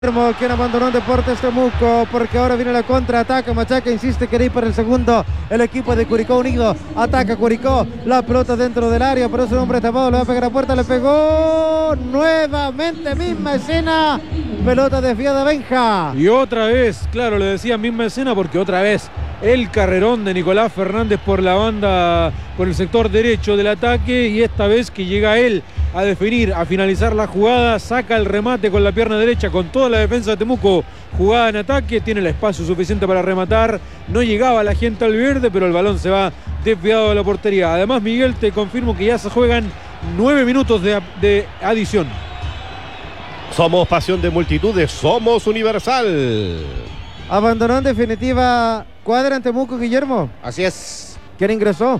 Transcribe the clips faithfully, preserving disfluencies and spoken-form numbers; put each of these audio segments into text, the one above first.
Quien abandonó en Deportes Temuco, porque ahora viene la contraataca. Machaca insiste, quiere ir para el segundo. El equipo de Curicó Unido ataca Curicó, la pelota dentro del área, pero es un hombre tapado, le va a pegar a puerta, le pegó nuevamente, misma escena, pelota desviada Benja. Y otra vez, claro, le decía misma escena porque otra vez el carrerón de Nicolás Fernández por la banda, por el sector derecho del ataque, y esta vez que llega él a definir, a finalizar la jugada, saca el remate con la pierna derecha, con toda la defensa de Temuco jugada en ataque, tiene el espacio suficiente para rematar, no llegaba la gente al verde, pero el balón se va desviado de la portería. Además, Miguel, te confirmo que ya se juegan nueve minutos de, de adición. Somos pasión de multitudes, somos Universal. Abandonó en definitiva cuadra en Temuco, Guillermo. Así es. ¿Quién ingresó?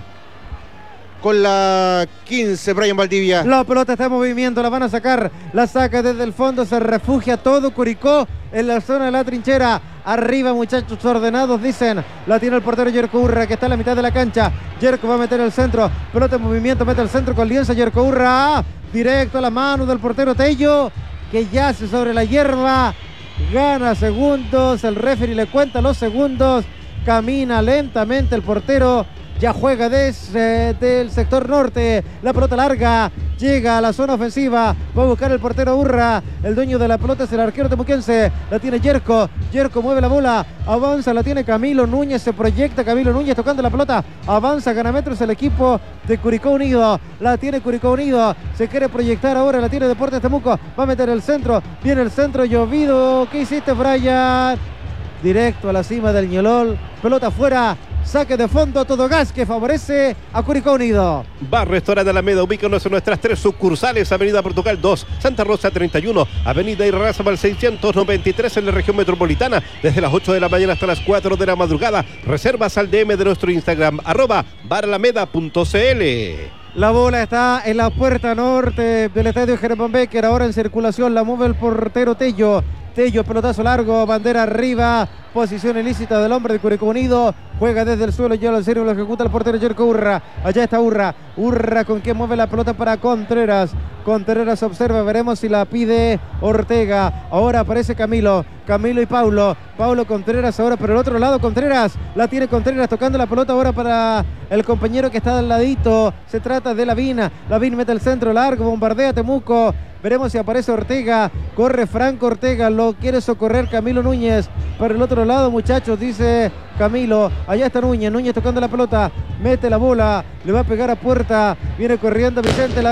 Con la quince, Brian Valdivia. La pelota está en movimiento, la van a sacar, la saca desde el fondo, se refugia todo Curicó en la zona de la trinchera. Arriba, muchachos ordenados, dicen. La tiene el portero Yerko Urra, que está en la mitad de la cancha. Yerko va a meter el centro, pelota en movimiento, mete el centro con lienza. Yerko Urra, directo a la mano del portero Tello, que yace sobre la hierba. Gana segundos, el referee le cuenta los segundos. Camina lentamente el portero. Ya juega desde el sector norte. La pelota larga. Llega a la zona ofensiva. Va a buscar el portero Urra. El dueño de la pelota es el arquero temuquense. La tiene Yerko. Yerko mueve la bola. Avanza. La tiene Camilo Núñez. Se proyecta Camilo Núñez tocando la pelota. Avanza. Gana metros el equipo de Curicó Unido. La tiene Curicó Unido. Se quiere proyectar ahora. La tiene Deportes Temuco. Va a meter el centro. Viene el centro. Llovido. ¿Qué hiciste, Brian? Directo a la cima del Ñolol. Pelota afuera. Saque de fondo, todo gas, que favorece a Curicó Unido. Bar Restaurante Alameda, ubícanos en nuestras tres sucursales: Avenida Portugal dos, Santa Rosa treinta y uno, Avenida Irarrázaval seiscientos noventa y tres en la región metropolitana, desde las ocho de la mañana hasta las cuatro de la madrugada. Reservas al D M de nuestro Instagram, arroba baralameda punto cl. La bola está en la puerta norte del estadio Germán Becker, ahora en circulación, la mueve el portero Tello. Tello, pelotazo largo, bandera arriba, posición ilícita del hombre de Curicó Unido, juega desde el suelo, ya al serio lo ejecuta el portero Yerko Urra. Allá está Urra, Urra con quien mueve la pelota para Contreras. Contreras observa, veremos si la pide Ortega. Ahora aparece Camilo, Camilo y Paulo, Paulo Contreras ahora por el otro lado. Contreras, la tiene Contreras tocando la pelota ahora para el compañero que está al ladito. Se trata de Lavín, Lavín mete el centro largo, bombardea Temuco. Veremos si aparece Ortega, corre Franco Ortega, lo quiere socorrer Camilo Núñez. Por el otro lado, muchachos, dice Camilo, allá está Núñez, Núñez tocando la pelota, mete la bola, le va a pegar a puerta, viene corriendo Vicente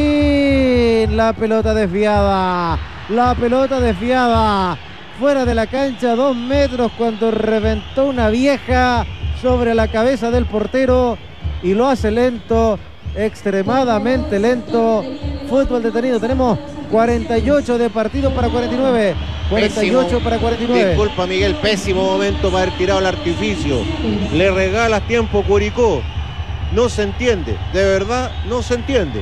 Lavín, la pelota desviada, la pelota desviada, fuera de la cancha, dos metros, cuando reventó una vieja sobre la cabeza del portero y lo hace lento, extremadamente lento. Fútbol detenido, tenemos cuarenta y ocho de partido para cuarenta y nueve, cuarenta y ocho pésimo, para cuarenta y nueve. Disculpa, Miguel, pésimo momento para haber tirado el artificio. Le regalas tiempo a Curicó. No se entiende, de verdad no se entiende.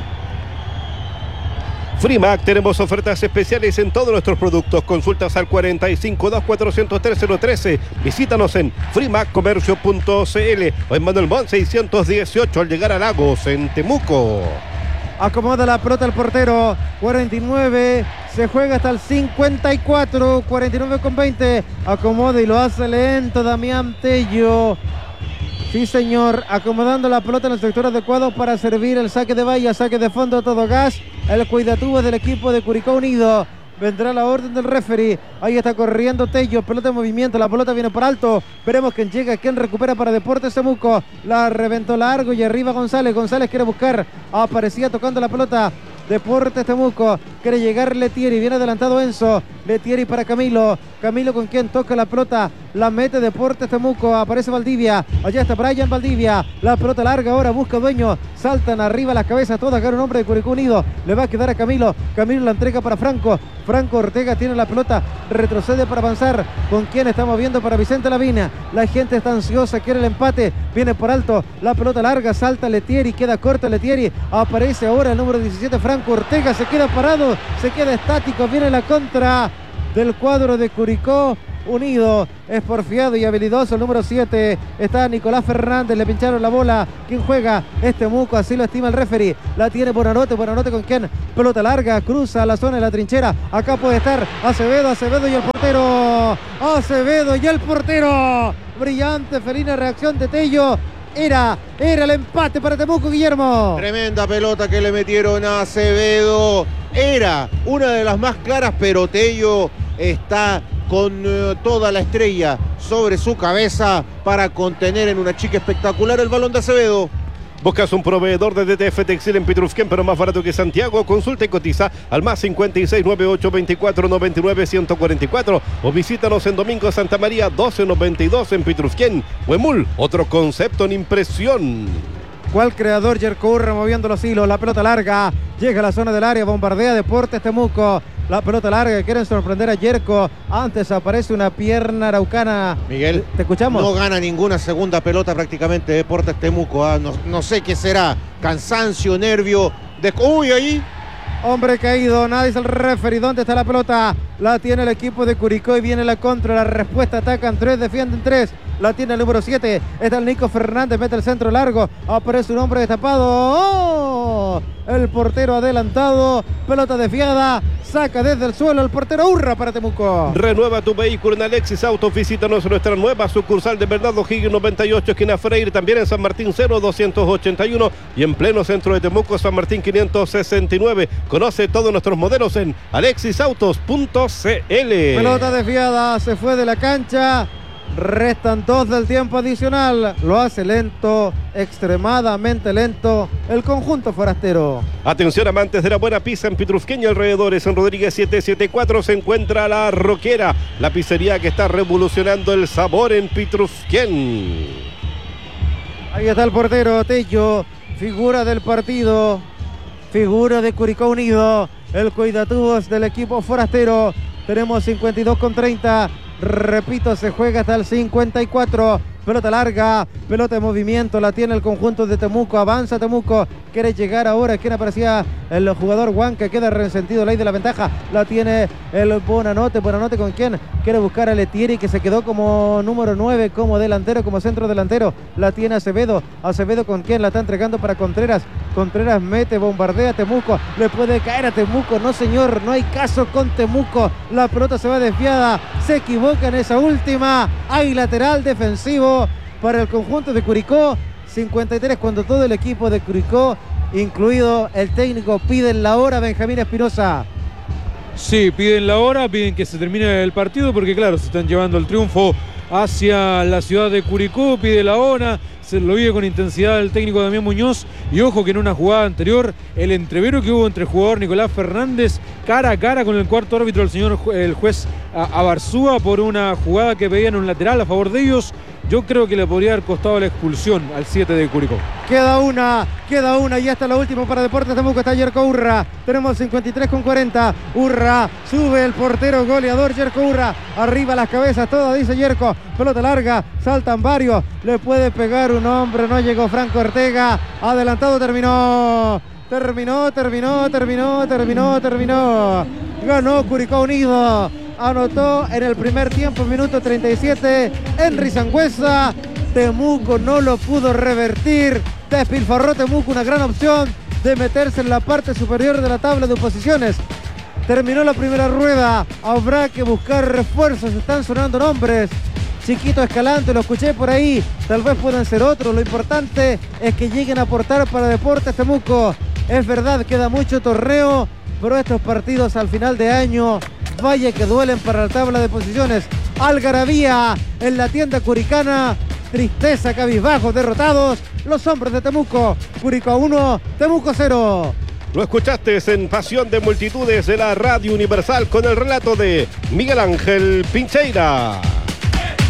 Frimac, tenemos ofertas especiales en todos nuestros productos. Consultas al cuarenta y cinco, dos cuatrocientos tres cero trece. Visítanos en frimac comercio punto cl o en Manuel Montt seiscientos dieciocho al llegar a Lagos, en Temuco. Acomoda la pelota el portero, cuarenta y nueve, se juega hasta el cincuenta y cuatro, cuarenta y nueve con veinte, acomoda y lo hace lento Damián Tello. Sí, señor, acomodando la pelota en el sector adecuado para servir el saque de valla, saque de fondo a todo gas, el cuidatubo del equipo de Curicó Unido. Vendrá la orden del referee. Ahí está corriendo Tello. Pelota en movimiento. La pelota viene por alto. Veremos quién llega, quién recupera para Deportes Temuco. La reventó largo y arriba González. González quiere buscar. Aparecía tocando la pelota. Deportes Temuco. Quiere llegar Letieri. Viene adelantado Enzo. Letieri para Camilo. Camilo con quien toca la pelota. La mete Deportes Temuco. Aparece Valdivia. Allá está Brian Valdivia. La pelota larga ahora. Busca dueño. Saltan arriba las cabezas todas. Gana un hombre de Curicó Unido. Le va a quedar a Camilo. Camilo la entrega para Franco. Franco Ortega tiene la pelota. Retrocede para avanzar. ¿Con quién estamos viendo? Para Vicente Lavina. La gente está ansiosa. Quiere el empate. Viene por alto. La pelota larga. Salta Letieri. Queda corta Letieri. Aparece ahora el número diecisiete. Franco Ortega. Se queda parado. Se queda estático. Viene la contra. del cuadro de Curicó Unido. Es porfiado y habilidoso el número siete. Está Nicolás Fernández, le pincharon la bola. ¿Quién juega? Este Temuco, así lo estima el referee. La tiene Buenanote, Buenanote con quién. Pelota larga, cruza la zona de la trinchera. Acá puede estar Acevedo, Acevedo y el portero. Acevedo y el portero. Brillante, felina reacción de Tello. Era, era el empate para Temuco, Guillermo. Tremenda pelota que le metieron a Acevedo. Era una de las más claras, pero Tello está con uh, toda la estrella sobre su cabeza para contener en una chica espectacular el balón de Acevedo. ¿Buscas un proveedor de D T F Textil en Pitrufquén, pero más barato que Santiago? Consulta y cotiza al más cincuenta y seis, noventa y ocho, veinticuatro, noventa y nueve, ciento cuarenta y cuatro o visítanos en Domingo Santa María doce noventa y dos en Pitrufquén. Huemul, otro concepto en impresión. ¿Cuál creador? Yerko Urra moviendo los hilos, la pelota larga, llega a la zona del área, bombardea Deportes Temuco, la pelota larga, quieren sorprender a Yerko, antes aparece una pierna araucana. Miguel, ¿te escuchamos? No gana ninguna segunda pelota prácticamente Deportes Temuco, ¿eh? no, no sé qué será, cansancio, nervio, de... uy, ahí... Hombre caído, nadie es el referee. ¿Dónde está la pelota? La tiene el equipo de Curicó y viene la contra. La respuesta, atacan tres, defienden tres. La tiene el número siete. Está el Nico Fernández, mete el centro largo. Aparece un hombre destapado. ¡Oh! El portero adelantado. Pelota desviada. Saca desde el suelo el portero Urra para Temuco. Renueva tu vehículo en Alexis Autos. Visítanos en nuestra nueva sucursal de Bernardo Higgins noventa y ocho, esquina Freire. También en San Martín cero doscientos ochenta y uno y en pleno centro de Temuco, San Martín quinientos sesenta y nueve. Conoce todos nuestros modelos en alexis autos punto c l. Pelota desviada, se fue de la cancha. Restan dos del tiempo adicional. Lo hace lento, extremadamente lento el conjunto forastero. Atención amantes de la buena pizza en Pitrufquén y alrededores. En Rodríguez setecientos setenta y cuatro se encuentra La Roquera, la pizzería que está revolucionando el sabor en Pitrufquén. Ahí está el portero Tello, figura del partido, figura de Curicó Unido, el cuidatubos del equipo forastero. Tenemos cincuenta y dos con treinta. Repito, se juega hasta el cincuenta y cuatro. Pelota larga, pelota de movimiento, la tiene el conjunto de Temuco, avanza Temuco, quiere llegar ahora, quien aparecía el jugador Huanca, queda resentido, ley de la ventaja, la tiene el Buenanote, Buenanote con quien quiere buscar a Letieri, que se quedó como número nueve, como delantero, como centro delantero, la tiene Acevedo, Acevedo con quien la está entregando para Contreras, Contreras mete, bombardea Temuco, le puede caer a Temuco, no señor, no hay caso con Temuco, la pelota se va desviada, se equivoca en esa última, hay lateral defensivo para el conjunto de Curicó, cincuenta y tres, cuando todo el equipo de Curicó, incluido el técnico, piden la hora. Benjamín Espinosa. Sí, piden la hora, piden que se termine el partido porque claro, se están llevando el triunfo hacia la ciudad de Curicó, pide la hora, se lo vive con intensidad el técnico Damián Muñoz y ojo que en una jugada anterior el entrevero que hubo entre el jugador Nicolás Fernández cara a cara con el cuarto árbitro, el señor el juez Abarzúa, por una jugada que pedían un lateral a favor de ellos. Yo creo que le podría haber costado la expulsión al siete de Curicó. Queda una, queda una y hasta la última para Deportes Temuco. Está Yerko Urra. Tenemos cincuenta y tres con cuarenta. Urra, sube el portero goleador Yerko Urra. Arriba las cabezas todas, dice Yerko. Pelota larga, saltan varios. Le puede pegar un hombre, no llegó Franco Ortega. Adelantado, terminó. Terminó, terminó, terminó, terminó, terminó. Ganó Curicó Unido. Anotó en el primer tiempo, minuto treinta y siete, Henry Sangüesa. Temuco no lo pudo revertir. Despilfarró Temuco una gran opción de meterse en la parte superior de la tabla de posiciones. Terminó la primera rueda. Habrá que buscar refuerzos. Están sonando nombres. Chiquito Escalante, lo escuché por ahí. Tal vez puedan ser otros. Lo importante es que lleguen a aportar para Deportes Temuco. Es verdad, queda mucho torneo, pero estos partidos al final de año, vaya que duelen para la tabla de posiciones. Algarabía en la tienda curicana, tristeza, cabizbajo, derrotados los hombres de Temuco. Curicó uno, Temuco cero. Lo escuchaste en Pasión de Multitudes de la Radio Universal con el relato de Miguel Ángel Pincheira.